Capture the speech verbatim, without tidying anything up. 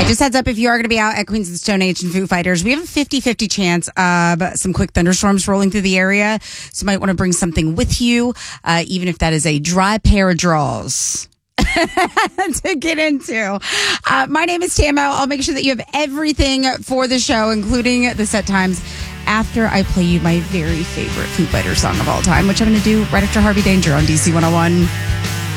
Just heads up, if you are going to be out at Queens of the Stone Age and Foo Fighters, we have a fifty-fifty chance of some quick thunderstorms rolling through the area. So you might want to bring something with you, uh, even if that is a dry pair of drawers to get into. Uh, my name is Tamo. I'll make sure that you have everything for the show, including the set times, after I play you my very favorite Foo Fighters song of all time, which I'm going to do right after Harvey Danger on D C one oh one.